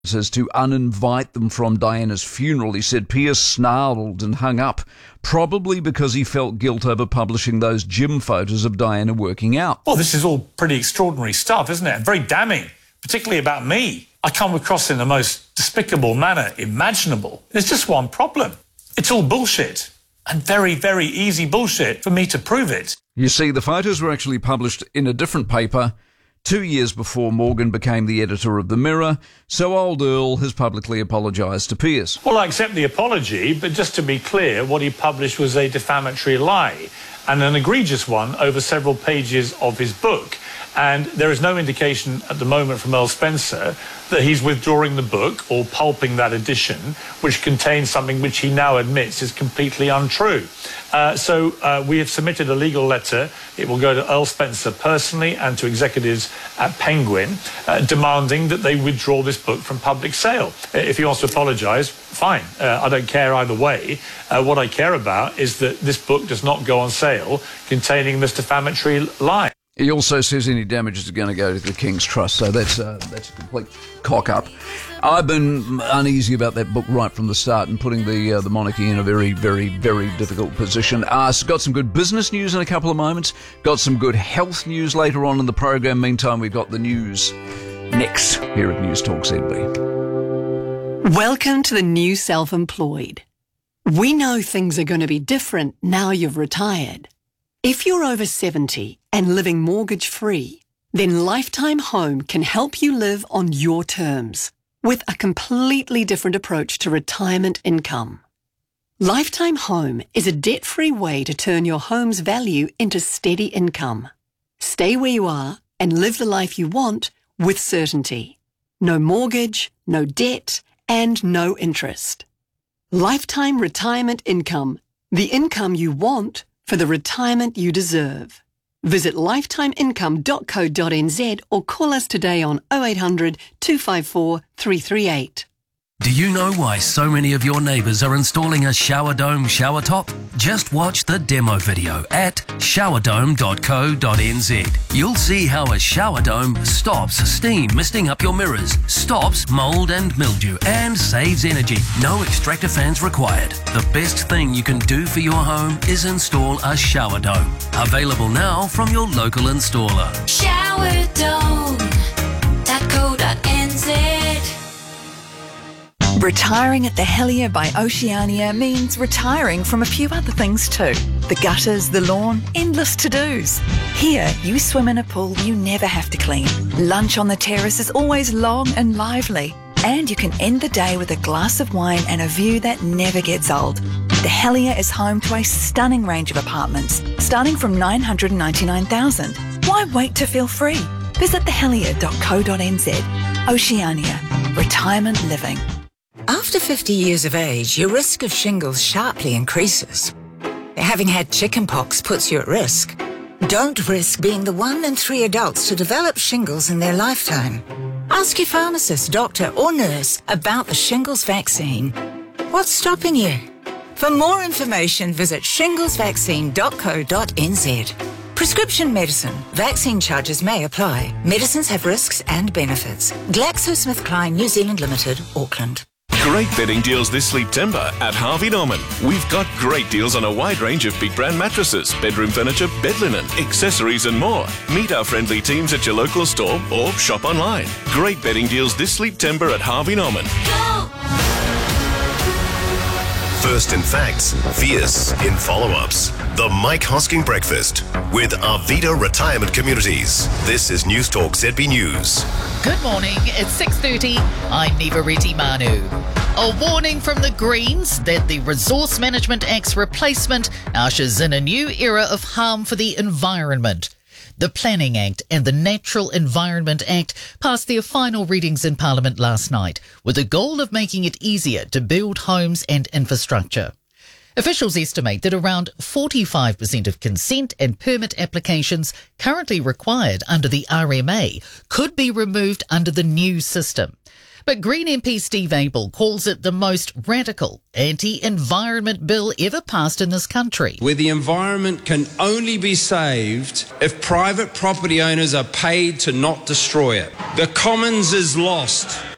as to uninvite them from Diana's funeral. He said Piers snarled and hung up, probably because he felt guilt over publishing those gym photos of Diana working out. Well, this is all pretty extraordinary stuff, isn't it? And very damning, particularly about me. I come across in the most despicable manner imaginable. There's just one problem. It's all bullshit. And very, very easy bullshit for me to prove it. You see, the photos were actually published in a different paper 2 years before Morgan became the editor of The Mirror, so old Earl has publicly apologised to Piers. Well, I accept the apology, but just to be clear, what he published was a defamatory lie, and an egregious one over several pages of his book. And there is no indication at the moment from Earl Spencer that he's withdrawing the book or pulping that edition, which contains something which he now admits is completely untrue. So we have submitted a legal letter. It will go to Earl Spencer personally and to executives at Penguin, demanding that they withdraw this book from public sale. If he wants to apologise, fine. I don't care either way. What I care about is that this book does not go on sale containing this defamatory lie. He also says any damages are going to go to the King's Trust, so that's a complete cock-up. I've been uneasy about that book right from the start and putting the monarchy in a very, very, very difficult position. Got some good business news in a couple of moments, got some good health news later on in the program. Meantime, we've got the news next here at News Talk ZB. Welcome to the new self-employed. We know things are going to be different now you've retired. If you're over 70 and living mortgage-free, then Lifetime Home can help you live on your terms with a completely different approach to retirement income. Lifetime Home is a debt-free way to turn your home's value into steady income. Stay where you are and live the life you want with certainty. No mortgage, no debt, and no interest. Lifetime Retirement Income, the income you want for the retirement you deserve. Visit lifetimeincome.co.nz or call us today on 0800 254 338. Do you know why so many of your neighbours are installing a shower dome shower top? Just watch the demo video at showerdome.co.nz. You'll see how a shower dome stops steam misting up your mirrors, stops mould and mildew, and saves energy. No extractor fans required. The best thing you can do for your home is install a shower dome. Available now from your local installer. Showerdome.co.nz. Retiring at the Helier by Oceania means retiring from a few other things too. The gutters, the lawn, endless to-dos. Here, you swim in a pool you never have to clean. Lunch on the terrace is always long and lively. And you can end the day with a glass of wine and a view that never gets old. The Helier is home to a stunning range of apartments, starting from $999,000. Why wait to feel free? Visit thehelier.co.nz. Oceania. Retirement living. After 50 years of age, your risk of shingles sharply increases. Having had chickenpox puts you at risk. Don't risk being the 1 in 3 adults to develop shingles in their lifetime. Ask your pharmacist, doctor or nurse about the shingles vaccine. What's stopping you? For more information, visit shinglesvaccine.co.nz. Prescription medicine. Vaccine charges may apply. Medicines have risks and benefits. GlaxoSmithKline New Zealand Limited, Auckland. Great bedding deals this September at Harvey Norman. We've got great deals on a wide range of big brand mattresses, bedroom furniture, bed linen, accessories and more. Meet our friendly teams at your local store or shop online. Great bedding deals this September at Harvey Norman. First in facts, fierce in follow-ups. The Mike Hosking Breakfast with Arvida Retirement Communities. This is News Talk ZB News. Good morning, it's 6:30. I'm Neva Reti Manu. A warning from the Greens that the Resource Management Act's replacement ushers in a new era of harm for the environment. The Planning Act and the Natural Environment Act passed their final readings in Parliament last night with the goal of making it easier to build homes and infrastructure. Officials estimate that around 45% of consent and permit applications currently required under the RMA could be removed under the new system. But Green MP Steve Abel calls it the most radical anti-environment bill ever passed in this country. Where the environment can only be saved if private property owners are paid to not destroy it. The commons is lost